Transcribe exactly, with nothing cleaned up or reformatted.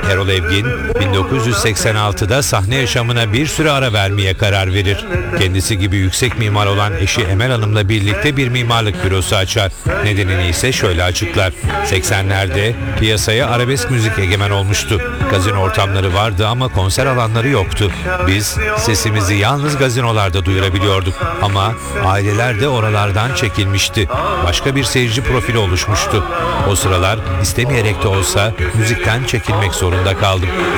Erol Evgin bin dokuz yüz seksen altıda sahne yaşamına bir süre ara vermeye karar verir. Kendisi gibi yüksek mimar olan eşi Emel Hanım'la birlikte bir mimarlık bürosu açar. Nedenini ise şöyle açıklar. seksenlerde piyasaya arabesk müzik egemen olmuştu. Gazino ortamları vardı ama konser alanları yoktu. Biz sesimizi yalnız gazinolarda duyurabiliyorduk ama aileler de oralardan çekilmişti. Başka bir seyirci profili oluşmuştu. O sıralar istemeyerek de olsa müzikten çekilmek zorunda kaldım.